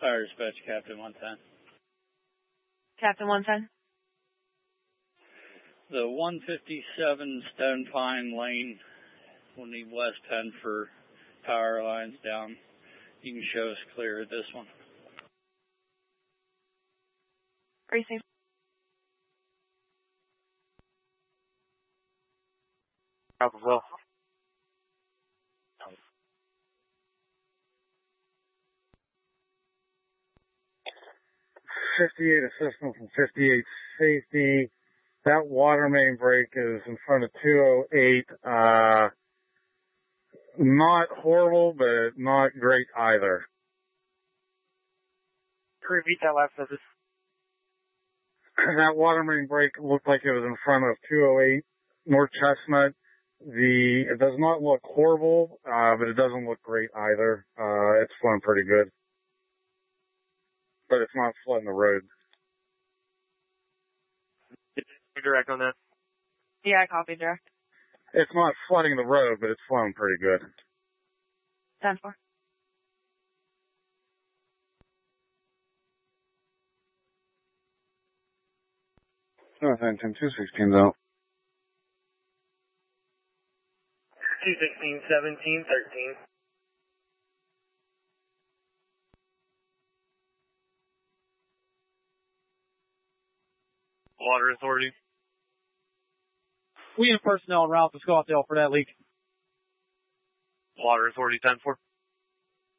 Fire dispatch, Captain 110. Captain 110. The 157 Stone Pine Lane will need west 10 for power lines down. You can show us clear at this one. Racing. Alphaville. 58 assistant from 58 safety. That water main break is in front of 208. Not horrible, but not great either. Repeat that last sentence. That water main break looked like it was in front of 208 North Chestnut. It does not look horrible, but it doesn't look great either. It's flowing pretty good. But it's not flooding the road. Direct on that? Yeah, I copied direct. It's not flooding the road, but it's flowing pretty good. 10-4. North end 216's out. 216, 17, 13. Water Authority. We have personnel en route to Scottsdale for that leak. Water Authority 10-4.